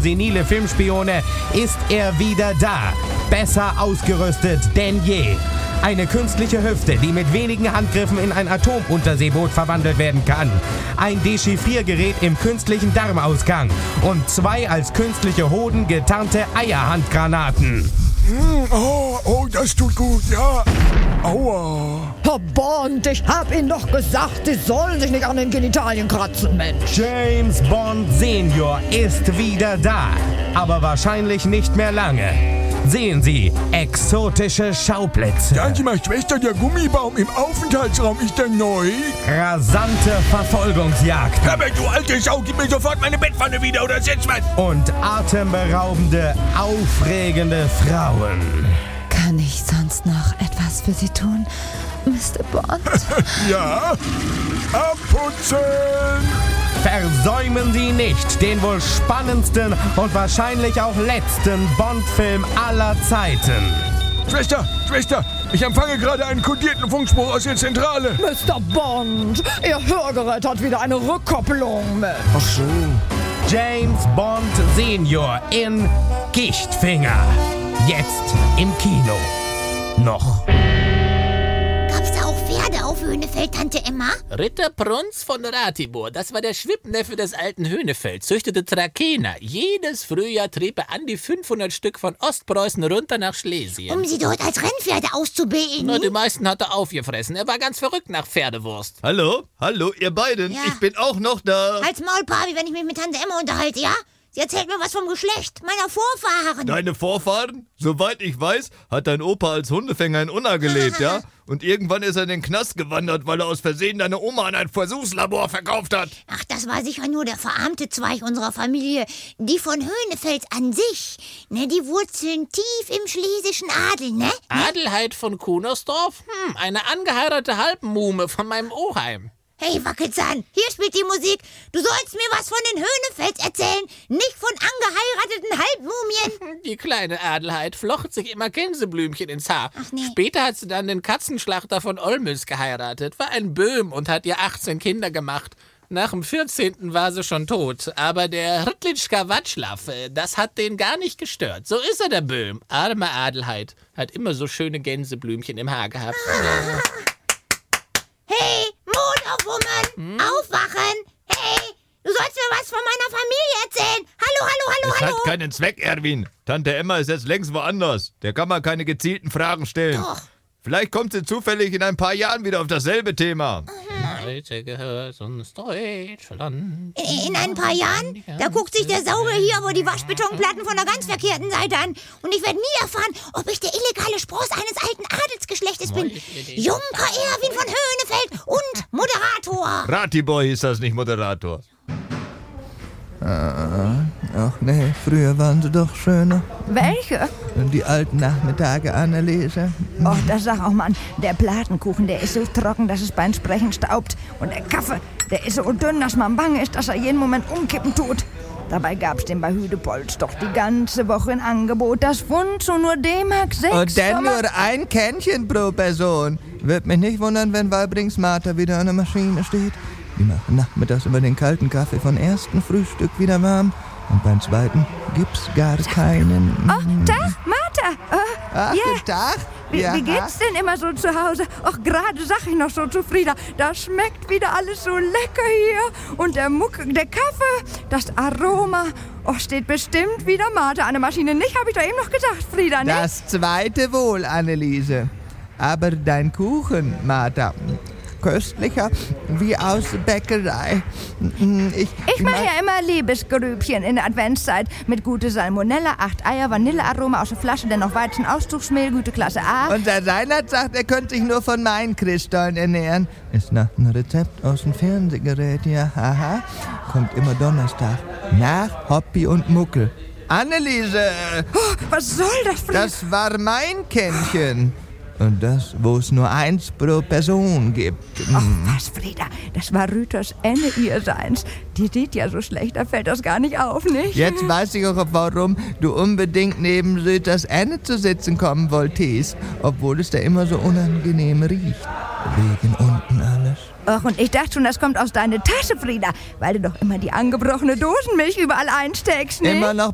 senile Filmspione ist er wieder da. Besser ausgerüstet denn je. Eine künstliche Hüfte, die mit wenigen Handgriffen in ein Atomunterseeboot verwandelt werden kann. Ein Dechiffriergerät im künstlichen Darmausgang. Und 2 als künstliche Hoden getarnte Eierhandgranaten. Oh, das tut gut, ja. Aua. Herr Bond, ich hab Ihnen doch gesagt, Sie sollen sich nicht an den Genitalien kratzen, Mensch. James Bond Senior ist wieder da. Aber wahrscheinlich nicht mehr lange. Sehen Sie, exotische Schauplätze. Sagen Sie mal, Schwester, der Gummibaum im Aufenthaltsraum, ist der neu? Rasante Verfolgungsjagd. Aber du alte Sau, gib mir sofort meine Bettpfanne wieder oder setz was. Und atemberaubende, aufregende Frauen. Kann ich sonst noch etwas für Sie tun, Mr. Bond? Ja, abputzen. Versäumen Sie nicht den wohl spannendsten und wahrscheinlich auch letzten Bond-Film aller Zeiten. Schwester, ich empfange gerade einen kodierten Funkspruch aus der Zentrale. Mr. Bond, Ihr Hörgerät hat wieder eine Rückkopplung, Mensch. Ach so. James Bond Senior in Gichtfinger. Jetzt im Kino. Noch. Gab's da auch Pferde auf Höhnefeld, Tante Emma? Ritter Prunz von Ratibor, das war der Schwippneffe des alten Höhnefeld, züchtete Trakehner. Jedes Frühjahr trieb er an die 500 Stück von Ostpreußen runter nach Schlesien. Um sie dort als Rennpferde auszubilden? Na, die meisten hat er aufgefressen. Er war ganz verrückt nach Pferdewurst. Hallo, ihr beiden. Ja. Ich bin auch noch da. Halt's Maul, Pavi, wenn ich mich mit Tante Emma unterhalte, ja? Sie erzählt mir was vom Geschlecht meiner Vorfahren. Deine Vorfahren? Soweit ich weiß, hat dein Opa als Hundefänger in Unna gelebt, ja? Und irgendwann ist er in den Knast gewandert, weil er aus Versehen deine Oma an ein Versuchslabor verkauft hat. Ach, das war sicher nur der verarmte Zweig unserer Familie. Die von Höhnefels an sich, ne, die wurzeln tief im schlesischen Adel, ne? Adelheid von Kunersdorf? Eine angeheiratete Halbmuhme von meinem Oheim. Hey, Wackelzahn, hier spielt die Musik. Du sollst mir was von den Höhnefels erzählen, nicht von angeheirateten Halbmumien. Die kleine Adelheid flocht sich immer Gänseblümchen ins Haar. Ach nee. Später hat sie dann den Katzenschlachter von Olmütz geheiratet, war ein Böhm und hat ihr 18 Kinder gemacht. Nach dem 14. war sie schon tot, aber der Rüttlitschka Watschlaff, das hat den gar nicht gestört. So ist er, der Böhm. Arme Adelheid, hat immer so schöne Gänseblümchen im Haar gehabt. Hey, Mut auf, Woman, aufwachen. Hey, du sollst mir was von meiner Familie erzählen. Das Hallo. hat keinen Zweck, Erwin. Tante Emma ist jetzt längst woanders. Der kann man keine gezielten Fragen stellen. Doch. Vielleicht kommt sie zufällig in ein paar Jahren wieder auf dasselbe Thema. Heute gehört uns Deutschland. In ein paar Jahren, da guckt sich der Sauger hier aber die Waschbetonplatten von der ganz verkehrten Seite an. Und ich werde nie erfahren, ob ich der illegale Spross eines alten Adelsgeschlechtes bin. Junker Erwin von Höhnefeld und Moderator. Ratibor hieß das, nicht Moderator. Ach nee, früher waren sie doch schöner. Welche? Die alten Nachmittage, Anneliese. Och, das sag auch Mann, der Platenkuchen, der ist so trocken, dass es beim Sprechen staubt. Und der Kaffee, der ist so dünn, dass man bange ist, dass er jeden Moment umkippen tut. Dabei gab's den bei Hüdepolz doch die ganze Woche in Angebot. Das Pfund zu nur D-Mark 6. Und dann nur ein Kännchen pro Person. Wird mich nicht wundern, wenn Walbrings Martha wieder an der Maschine steht. Die machen nachmittags über den kalten Kaffee von ersten Frühstück wieder warm. Und beim zweiten gibt's gar keinen. Oh, Tag, Martha. Ach, ja. guten Tag. Wie geht's denn immer so zu Hause? Och, gerade sag ich noch so zu Frieda, das schmeckt wieder alles so lecker hier. Und der Kaffee, das Aroma. Och, steht bestimmt wieder Martha an der Maschine. Nicht, hab ich doch eben noch gesagt, Frieda, ne? Das zweite wohl, Anneliese. Aber dein Kuchen, Martha, köstlicher wie aus Bäckerei. Ich mache ja immer Liebesgrübchen in der Adventszeit mit gute Salmonella, 8 Eier, Vanillearoma aus der Flasche, dann noch Weizenauszugsmehl, gute Klasse A. Und der Reinhard sagt, er könnte sich nur von meinen Christstollen ernähren. Ist nach einem Rezept aus dem Fernsehgerät, ja, haha. Kommt immer Donnerstag. Nach Hoppi und Muckel. Anneliese! Oh, was soll das, Frieda? Das war mein Kännchen. Und das, wo es nur eins pro Person gibt. Ach was, Frieda, das war Rüthers Enne ihrseins. Die sieht ja so schlecht, da fällt das gar nicht auf, nicht? Jetzt weiß ich auch, warum du unbedingt neben Rüthers Enne zu sitzen kommen wolltest. Obwohl es da immer so unangenehm riecht. Wegen unten alles. Ach, und ich dachte schon, das kommt aus deiner Tasche, Frieda, weil du doch immer die angebrochene Dosenmilch überall einsteckst, ne? Immer noch